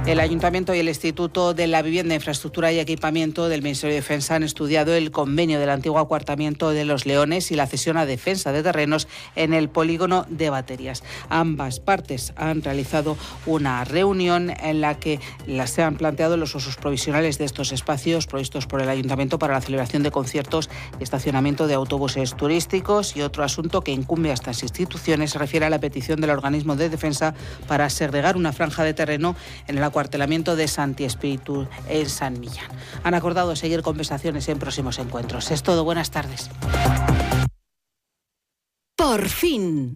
El Ayuntamiento y el Instituto de la Vivienda, Infraestructura y Equipamiento del Ministerio de Defensa han estudiado el convenio del antiguo acuartamiento de Los Leones y la cesión a defensa de terrenos en el polígono de Baterías. Ambas partes han realizado una reunión en la que se han planteado los usos provisionales de estos espacios provistos por el Ayuntamiento para la celebración de conciertos y estacionamiento de autobuses turísticos. Y otro asunto que incumbe a estas instituciones se refiere a la petición del organismo de defensa para segregar una franja de terreno en el acuartelamiento de Santi Espíritu en San Millán. Han acordado seguir conversaciones en próximos encuentros. Es todo, buenas tardes. Por fin.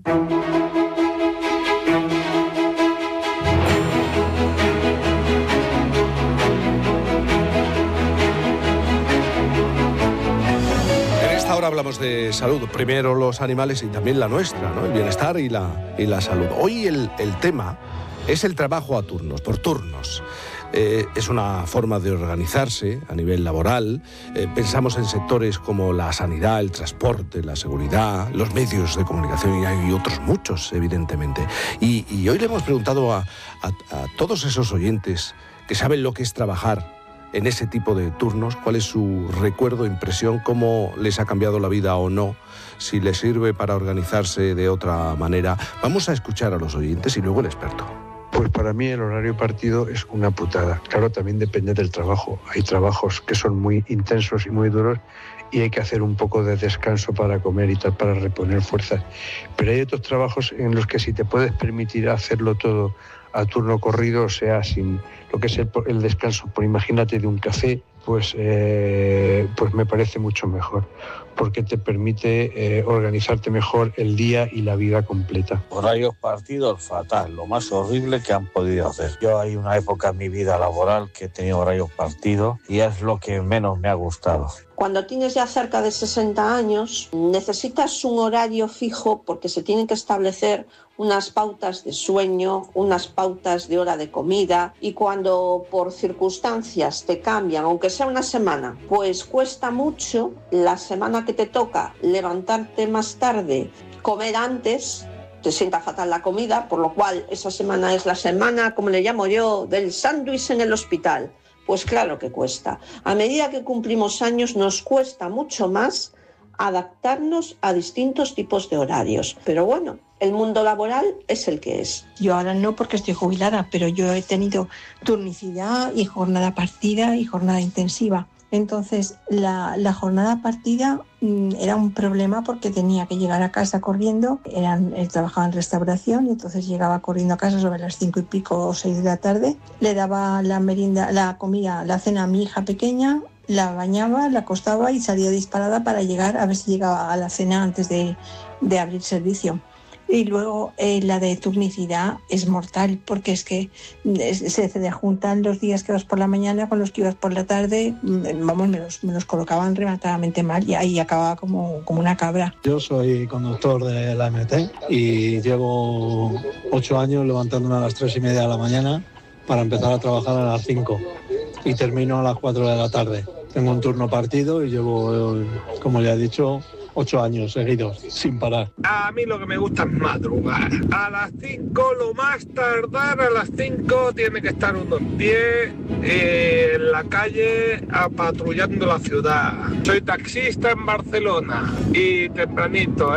Ahora hablamos de salud, primero los animales y también la nuestra, ¿no? El bienestar y la salud. Hoy el tema es el trabajo a turnos, por turnos. Es una forma de organizarse a nivel laboral. Pensamos en sectores como la sanidad, el transporte, la seguridad, los medios de comunicación, y hay otros muchos, evidentemente. Y hoy le hemos preguntado a todos esos oyentes que saben lo que es trabajar en ese tipo de turnos, cuál es su recuerdo, impresión, cómo les ha cambiado la vida o no, si les sirve para organizarse de otra manera. Vamos a escuchar a los oyentes y luego el experto. Pues para mí el horario partido es una putada. Claro, también depende del trabajo. Hay trabajos que son muy intensos y muy duros y hay que hacer un poco de descanso para comer y tal, para reponer fuerzas. Pero hay otros trabajos en los que si te puedes permitir hacerlo todo a turno corrido, o sea, sin lo que es el descanso, por imagínate de un café, pues me parece mucho mejor, porque te permite organizarte mejor el día y la vida completa. Horarios partidos, fatal, lo más horrible que han podido hacer. Yo hay una época en mi vida laboral que he tenido horarios partidos y es lo que menos me ha gustado. Cuando tienes ya cerca de 60 años, necesitas un horario fijo porque se tienen que establecer unas pautas de sueño, unas pautas de hora de comida, y cuando por circunstancias te cambian, aunque sea una semana, pues cuesta mucho la semana que te toca levantarte más tarde, comer antes, te sienta fatal la comida, por lo cual esa semana es la semana, como le llamo yo, del sándwich en el hospital. Pues claro que cuesta. A medida que cumplimos años nos cuesta mucho más adaptarnos a distintos tipos de horarios. Pero bueno, el mundo laboral es el que es. Yo ahora no, porque estoy jubilada, pero yo he tenido turnicidad y jornada partida y jornada intensiva. Entonces, la jornada partida era un problema porque tenía que llegar a casa corriendo. Trabajaba en restauración y entonces llegaba corriendo a casa sobre las 5 y pico o 6 de la tarde. Le daba la merienda, la comida, la cena a mi hija pequeña, la bañaba, la acostaba y salía disparada para llegar a ver si llegaba a la cena antes de abrir servicio. Y luego la de turnicidad es mortal, porque es que se juntan los días que vas por la mañana con los que ibas por la tarde. Vamos, me los colocaban rematadamente mal y ahí acababa como una cabra. Yo soy conductor de la MT y llevo 8 años levantándome a las 3:30 de la mañana para empezar a trabajar a las 5 y termino a las 4 de la tarde. Tengo un turno partido y llevo, como ya he dicho, 8 años seguidos, sin parar. A mí lo que me gusta es madrugar. A las 5, lo más tardar, a las 5 tiene que estar uno en pie en la calle patrullando la ciudad. Soy taxista en Barcelona y tempranito,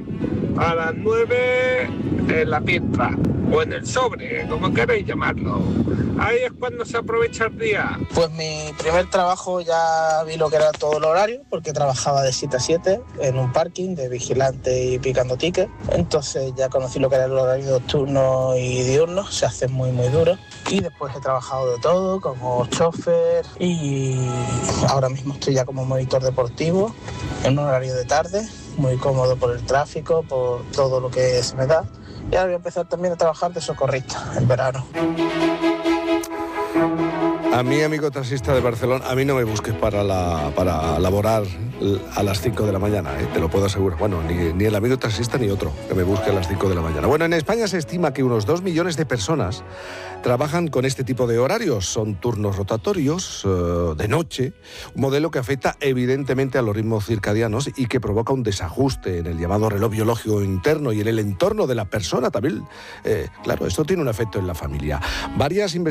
a las 9 en la pista o en el sobre, como queréis llamarlo. Ahí es cuando se aprovecha el día. Pues mi primer trabajo ya vi lo que era todo el horario, porque trabajaba de 7 a 7 en un parking de vigilante y picando tickets. Entonces ya conocí lo que era el horario nocturno y diurno, se hace muy muy duro. Y después he trabajado de todo, como chofer, y ahora mismo estoy ya como monitor deportivo en un horario de tarde, muy cómodo por el tráfico, por todo lo que se me da. Y ahora voy a empezar también a trabajar de socorrista en verano. A mi amigo taxista de Barcelona, a mí no me busques para laborar a las 5 de la mañana, te lo puedo asegurar. Bueno, ni el amigo taxista ni otro que me busque a las 5 de la mañana. Bueno, en España se estima que unos 2 millones de personas trabajan con este tipo de horarios. Son turnos rotatorios, de noche, un modelo que afecta evidentemente a los ritmos circadianos y que provoca un desajuste en el llamado reloj biológico interno y en el entorno de la persona también. Claro, esto tiene un efecto en la familia. Varias